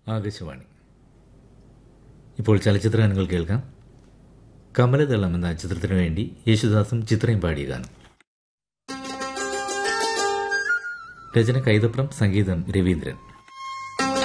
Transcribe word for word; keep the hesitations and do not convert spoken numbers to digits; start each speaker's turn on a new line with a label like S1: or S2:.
S1: ആകാശവാണി. ഇപ്പോൾ ചലച്ചിത്രഗാനങ്ങൾ കേൾക്കാം. കമലദളം എന്ന ചിത്രത്തിനു വേണ്ടി യേശുദാസും ചിത്രയും പാടിയ ഗാനം. രചന കൈതപ്രം, സംഗീതം രവീന്ദ്രൻ.